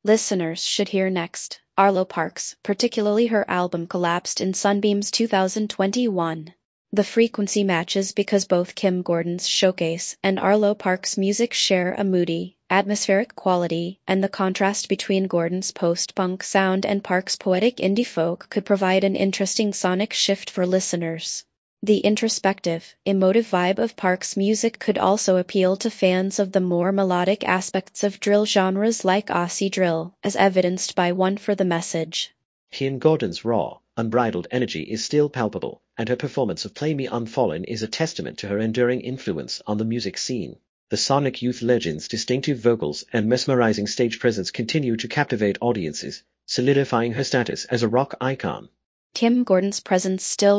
listeners should hear next. Arlo Parks, particularly her album Collapsed in Sunbeams 2021. The frequency matches because both Kim Gordon's Showcase and Arlo Parks' music share a moody, atmospheric quality, and the contrast between Gordon's post-punk sound and Parks' poetic indie folk could provide an interesting sonic shift for listeners. The introspective, emotive vibe of Parks' music could also appeal to fans of the more melodic aspects of drill genres like Aussie drill, as evidenced by One for the Message. Kim Gordon's raw, unbridled energy is still palpable, and her performance of Play Me Unfallen is a testament to her enduring influence on the music scene. The Sonic Youth legend's distinctive vocals and mesmerizing stage presence continue to captivate audiences, solidifying her status as a rock icon. Kim Gordon's presence still